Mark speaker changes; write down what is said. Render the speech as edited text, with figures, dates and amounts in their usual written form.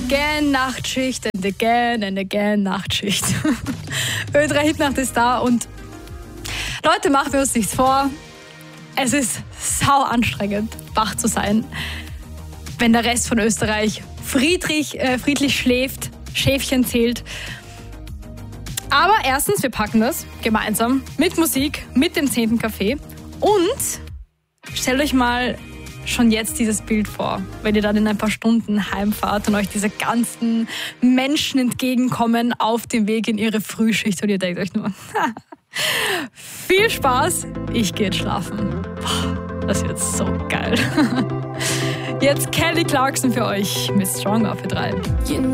Speaker 1: again, Nachtschicht and again, Nachtschicht. Ö3 Hitnacht ist da und Leute, machen wir uns nichts vor. Es ist sau anstrengend, wach zu sein, wenn der Rest von Österreich friedlich schläft, Schäfchen zählt. Aber erstens, wir packen das gemeinsam mit Musik, mit dem 10. Café. Und stellt euch mal schon jetzt dieses Bild vor, wenn ihr dann in ein paar Stunden heimfahrt und euch diese ganzen Menschen entgegenkommen auf dem Weg in ihre Frühschicht und ihr denkt euch nur, viel Spaß, ich gehe jetzt schlafen. Das wird so geil. Jetzt Kelly Clarkson für euch mit Strong auf Ö3.